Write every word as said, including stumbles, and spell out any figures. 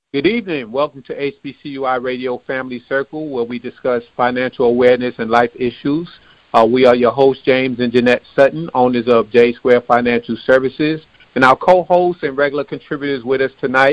Good evening. Welcome to H B C U I Radio Family Circle, where we discuss financial awareness and life issues. Uh, we are your hosts, James and Jeanette Sutton, owners of J Square Financial Services, and our co-hosts and regular contributors with us tonight.